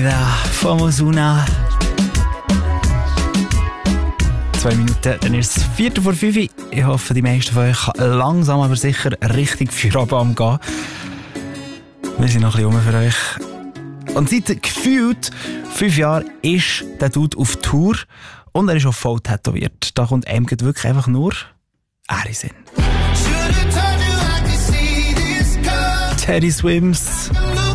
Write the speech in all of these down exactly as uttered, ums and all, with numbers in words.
Vida von Ozuna. Zwei Minuten, dann ist es Viertel vor fünf. Ich hoffe, die meisten von euch kann langsam aber sicher Richtung Feierabend gehen. Wir sind noch ein bisschen rum für euch. Und seit gefühlt fünf Jahren ist der Dude auf Tour und er ist auch voll tätowiert. Da kommt einem wirklich einfach nur er in Sinn. Teddy Swims.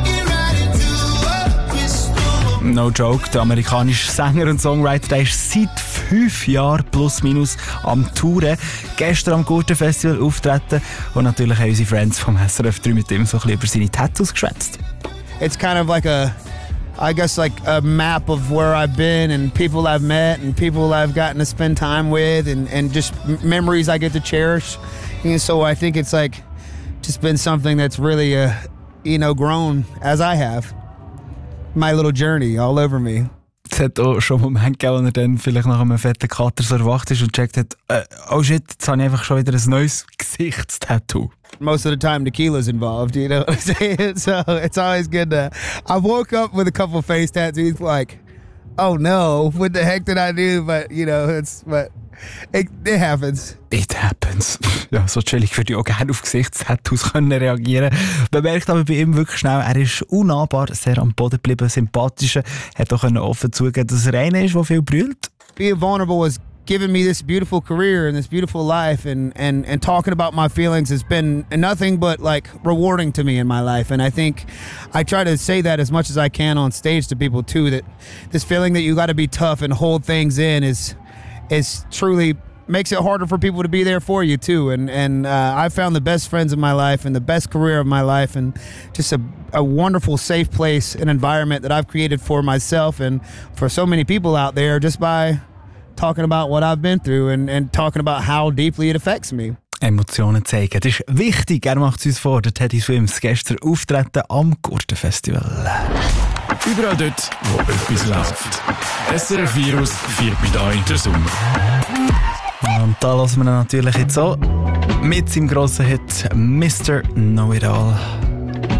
No joke, der amerikanische Sänger und Songwriter, der ist seit fünf Jahren plus minus am Touren. Gestern am Gurtenfestival auftreten und natürlich haben unsere Friends vom S R F drei mit ihm so ein bisschen über seine Tattoos geschwätzt. It's kind of like a, I guess like a map of where I've been and people I've met and people I've gotten to spend time with and, and just memories I get to cherish. And so I think it's like just been something that's really, uh, you know, grown as I have. My little journey all over me. Es hat auch schon Momente gegeben, wo er dann vielleicht nach einem fetten Kater so erwacht ist und gecheckt hat, äh, oh shit, jetzt habe ich einfach schon wieder ein neues Gesichtstattoo. Most of the time tequila's involved, you know what I'm saying? So it's always good to... I woke up with a couple face tattoos like, oh no, what the heck did I do? But, you know, it's... But it, it happens. It happens. Ja, so chillig würde ich auch gerne auf Gesichtstattoos können reagieren. Man merkt aber bei ihm wirklich schnell, er ist unnahbar, sehr am Boden geblieben, sympathischer, hat auch offen zugeben, dass er einer ist, der viel brüllt. Being vulnerable has given me this beautiful career and this beautiful life, and, and, and talking about my feelings has been nothing but like rewarding to me in my life. And I think I try to say that as much as I can on stage to people too, that this feeling that you got to be tough and hold things in is is truly makes it harder for people to be there for you too. And and uh, I found the best friends in my life and the best career of my life, and just a, a wonderful safe place and environment that I've created for myself and for so many people out there just by talking about what I've been through and, and talking about how deeply it affects me. Emotionen zeigen, das ist wichtig. Er macht es uns vor, der Teddy Swims, gestern auftreten am Gurtenfestival. Überall dort, wo etwas läuft. S R F Virus feiert mit euch den Sommer. Und da hören wir natürlich jetzt auch mit seinem grossen Hit Mister Know It All.